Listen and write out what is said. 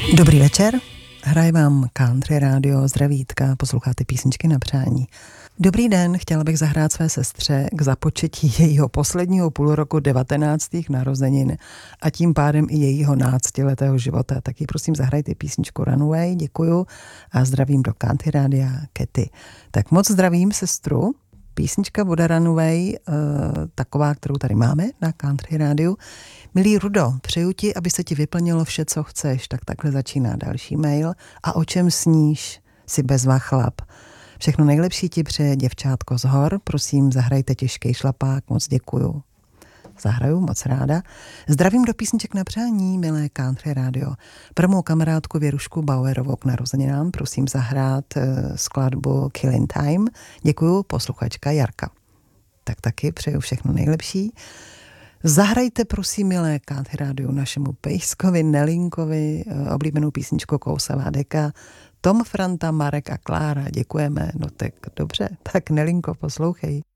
Dobrý večer, hraje vám Country Radio, zdravítka, posloucháte písničky na přání. Dobrý den, chtěla bych zahrát své sestře k započetí jejího posledního půlroku 19. narozenin a tím pádem i jejího 12letého života. Tak ji prosím zahrajte písničku Runaway, děkuju a zdravím do Country Radia Katy. Tak moc zdravím sestru. Písnička Voda Runaway, taková, kterou tady máme na Country Rádiu. Milý Rudo, přeju ti, aby se ti vyplnilo vše, co chceš. Tak takhle začíná další mail. A o čem sníš? Jsi bezva chlap. Všechno nejlepší ti přeje děvčátko z hor. Prosím, zahrajte Těžký šlapák. Moc děkuju. Zahraju, moc ráda. Zdravím do písniček na přání, milé Country Radio. Pro mou kamarádku Věrušku Bauerovou k narozeninám prosím zahrát skladbu Killing Time. Děkuju, posluchačka Jarka. Tak taky přeju všechno nejlepší. Zahrajte prosím, milé Country Radio, našemu pejskovi Nelinkovi oblíbenou písničku Kousavá deka. Tom, Franta, Marek a Klára, děkujeme. No tak dobře, tak Nelinko, poslouchej.